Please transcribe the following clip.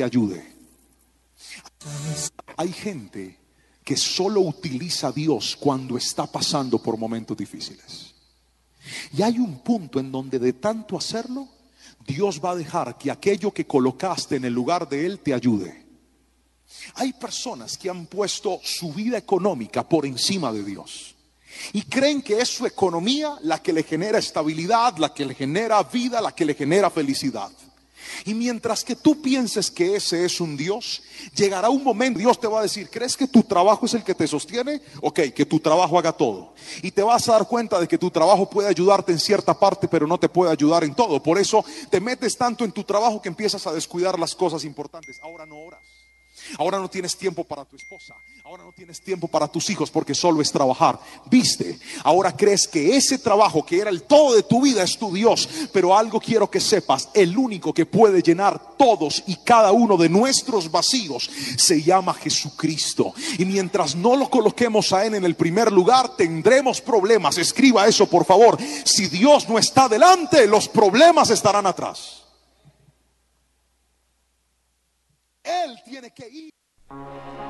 te ayude. Hay gente que solo utiliza a Dios cuando está pasando por momentos difíciles. Y hay un punto en donde de tanto hacerlo, Dios va a dejar que aquello que colocaste en el lugar de Él te ayude. Hay personas que han puesto su vida económica por encima de Dios y creen que es su economía la que le genera estabilidad, la que le genera vida, la que le genera felicidad. Y mientras que tú pienses que ese es un Dios, llegará un momento, Dios te va a decir: ¿crees que tu trabajo es el que te sostiene? Ok, que tu trabajo haga todo. Y te vas a dar cuenta de que tu trabajo puede ayudarte en cierta parte, pero no te puede ayudar en todo. Por eso te metes tanto en tu trabajo que empiezas a descuidar las cosas importantes. Ahora no oras. Ahora no tienes tiempo para tu esposa. Ahora no tienes tiempo para tus hijos porque solo es trabajar. ¿Viste? Ahora crees que ese trabajo que era el todo de tu vida es tu Dios. Pero algo quiero que sepas: el único que puede llenar todos y cada uno de nuestros vacíos se llama Jesucristo. Y mientras no lo coloquemos a Él en el primer lugar, tendremos problemas. Escriba eso, por favor. Si Dios no está delante, los problemas estarán atrás. Él tiene que ir.